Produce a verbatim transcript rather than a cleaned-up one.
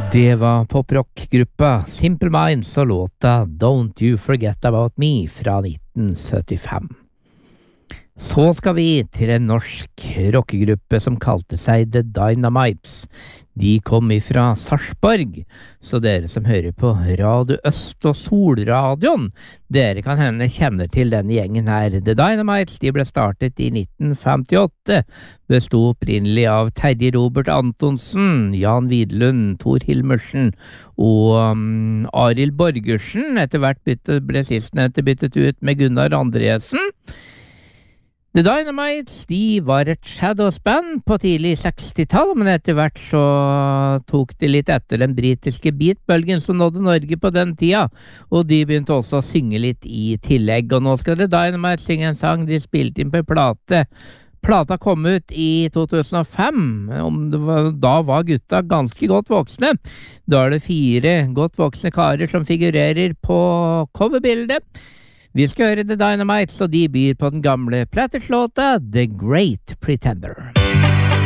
Det var poprock-gruppa Simple Minds og låta Don't You Forget About Me fra nitten syttifem. Så skal vi til en norsk rockegruppe som kalte seg The Dynamites. De kom ifra Sarpsborg, så dere som hører på Radio Øst og Solradioen, dere kan hende kjenner til denne gjengen her. The Dynamites, de ble startet i nitten femtiåtte, bestod opprinnelig av Terje Robert Antonsen, Jan Widerlund, Thor Hilmersen og um, Arild Borgersen. Etter hvert bytte, ble sistnevnte byttet ut med Gunnar Andresen. The Dynamites, de var et Shadows-band på tidlig sekstitall, men etter hvert så tok de litt etter den britiske beatbølgen som nådde Norge på den tida, og de begynte også å synge litt i tillegg, og nå skal The Dynamites synge en sang de spilte inn på en plate. Plata kom ut i to tusen og fem, om det var, da var gutta ganske godt voksne. Da er det fire godt voksne karer som figurerer på coverbildet. Vi skal høre The Dynamites, og de byr på den gamle platterslåta The Great Pretender.